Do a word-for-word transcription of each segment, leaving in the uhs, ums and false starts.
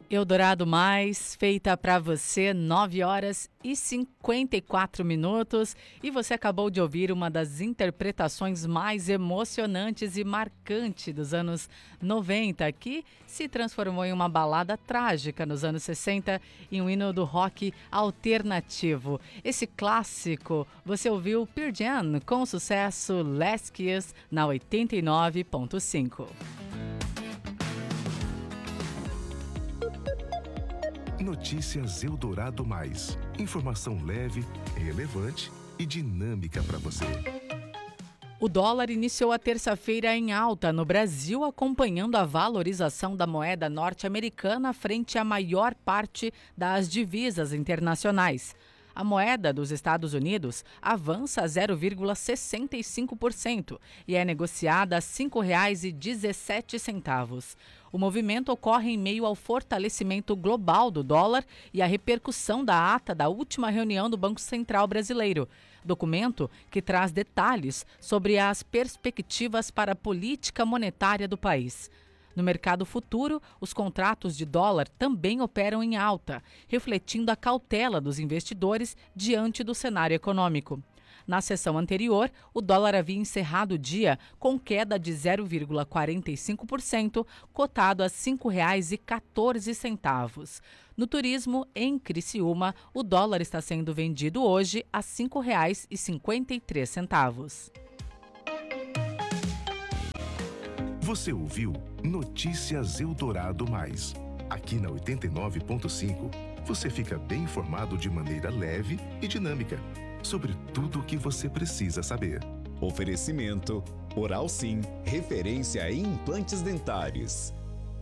Eldorado Mais, feita para você, nove horas e cinquenta e quatro minutos. E você acabou de ouvir uma das interpretações mais emocionantes e marcantes dos anos noventa, que se transformou em uma balada trágica nos anos sessenta e um hino do rock alternativo. Esse clássico, você ouviu Pearl Jam com o sucesso Last Kiss na oitenta e nove ponto cinco. Notícias Eldorado Mais. Informação leve, relevante e dinâmica para você. O dólar iniciou a terça-feira em alta no Brasil, acompanhando a valorização da moeda norte-americana frente à maior parte das divisas internacionais. A moeda dos Estados Unidos avança zero vírgula sessenta e cinco por cento e é negociada a cinco reais e dezessete centavos. O movimento ocorre em meio ao fortalecimento global do dólar e à repercussão da ata da última reunião do Banco Central Brasileiro, documento que traz detalhes sobre as perspectivas para a política monetária do país. No mercado futuro, os contratos de dólar também operam em alta, refletindo a cautela dos investidores diante do cenário econômico. Na sessão anterior, o dólar havia encerrado o dia com queda de zero vírgula quarenta e cinco por cento, cotado a cinco reais e quatorze centavos. No turismo, em Criciúma, o dólar está sendo vendido hoje a cinco reais e cinquenta e três centavos. Você ouviu Notícias Eldorado Mais. Aqui na oitenta e nove ponto cinco, você fica bem informado de maneira leve e dinâmica sobre tudo o que você precisa saber. Oferecimento Oral Sim, referência em implantes dentários.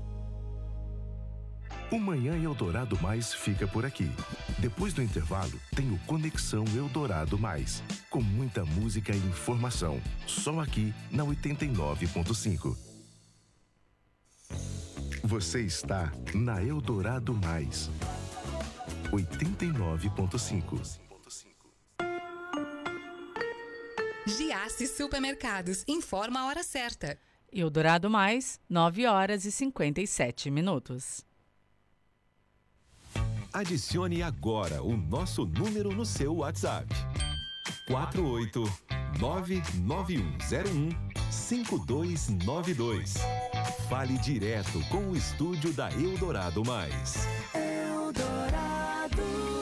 O Manhã Eldorado Mais fica por aqui. Depois do intervalo, tem o Conexão Eldorado Mais, com muita música e informação, só aqui na oitenta e nove ponto cinco. Você está na Eldorado Mais, oitenta e nove ponto cinco. Giasse Supermercados, informa a hora certa. Eldorado Mais, nove horas e cinquenta e sete minutos. Adicione agora o nosso número no seu WhatsApp. quatro oito nove nove um zero um cinco dois nove dois. Fale direto com o estúdio da Eldorado Mais. Eldorado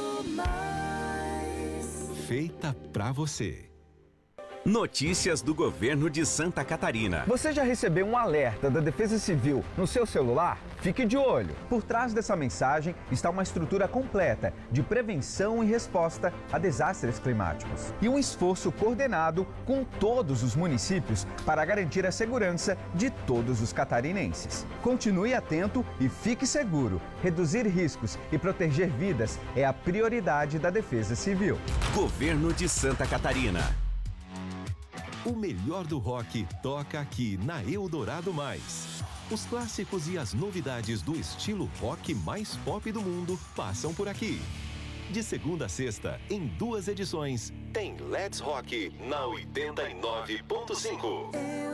Mais. Feita pra você. Notícias do governo de Santa Catarina. Você já recebeu um alerta da Defesa Civil no seu celular? Fique de olho. Por trás dessa mensagem está uma estrutura completa de prevenção e resposta a desastres climáticos. E um esforço coordenado com todos os municípios para garantir a segurança de todos os catarinenses. Continue atento e fique seguro. Reduzir riscos e proteger vidas é a prioridade da Defesa Civil. Governo de Santa Catarina. O melhor do rock toca aqui na Eldorado Mais. Os clássicos e as novidades do estilo rock mais pop do mundo passam por aqui. De segunda a sexta, em duas edições, tem Let's Rock na oitenta e nove ponto cinco.